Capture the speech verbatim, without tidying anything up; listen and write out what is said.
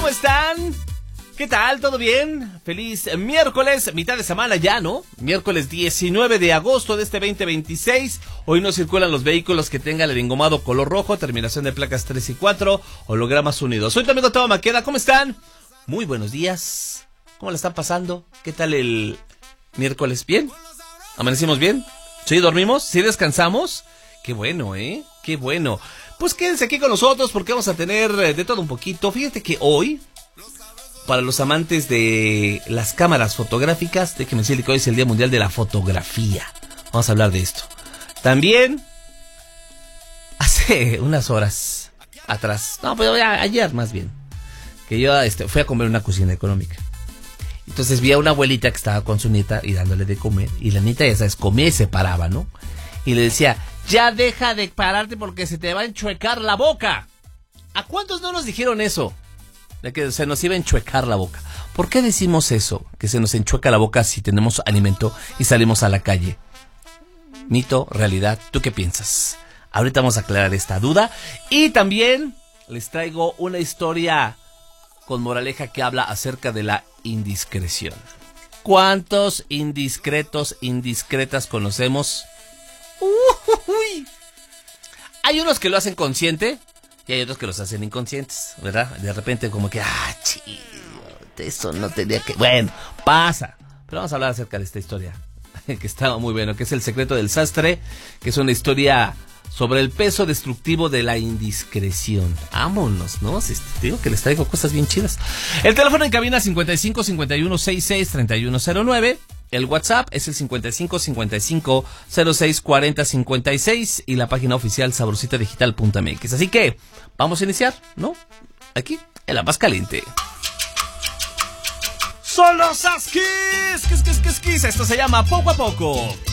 ¿Cómo están? ¿Qué tal? ¿Todo bien? Feliz miércoles, mitad de semana ya, ¿no? Miércoles diecinueve de agosto de este veinte veintiséis. Hoy no circulan los vehículos que tengan el engomado color rojo, terminación de placas tres y cuatro, hologramas unidos. Soy tu amigo Tavo Maqueda, ¿cómo están? Muy buenos días. ¿Cómo la están pasando? ¿Qué tal el miércoles? ¿Bien? ¿Amanecimos bien? ¿Sí dormimos? ¿Sí descansamos? Qué bueno, ¿eh? Qué bueno. Pues quédense aquí con nosotros porque vamos a tener de todo un poquito. Fíjate que hoy, para los amantes de las cámaras fotográficas, déjenme decirle que hoy es el Día Mundial de la Fotografía. Vamos a hablar de esto. También, hace unas horas atrás, no, pero ya, ayer más bien, que yo este, fui a comer una cocina económica. Entonces vi a una abuelita que estaba con su nieta y dándole de comer. Y la nieta, ya sabes, comía y se paraba, ¿no? Y le decía, ya deja de pararte porque se te va a enchuecar la boca. ¿A cuántos no nos dijeron eso? De que se nos iba a enchuecar la boca. ¿Por qué decimos eso? Que se nos enchueca la boca si tenemos alimento y salimos a la calle. Mito, realidad, ¿tú qué piensas? Ahorita vamos a aclarar esta duda. Y también les traigo una historia con moraleja que habla acerca de la indiscreción. ¿Cuántos indiscretos, indiscretas conocemos? Uy. Hay unos que lo hacen consciente y hay otros que los hacen inconscientes, ¿verdad? De repente como que, ah, chido, eso no tenía que... Bueno, pasa. Pero vamos a hablar acerca de esta historia, que estaba muy bueno, que es El secreto del sastre, que es una historia sobre el peso destructivo de la indiscreción. Vámonos, ¿no? Te digo que les traigo cosas bien chidas. El teléfono en cabina cincuenta y cinco cincuenta y uno sesenta y seis treinta y uno cero nueve. El WhatsApp es el cincuenta y cinco cincuenta y cinco cero seis cuarenta cincuenta y seis y la página oficial sabrosita digital punto m x. Así que vamos a iniciar, ¿no? Aquí, en la más caliente. ¡Son los Askis! ¡Kis, kis, kis, kis! Esto se llama Poco a Poco.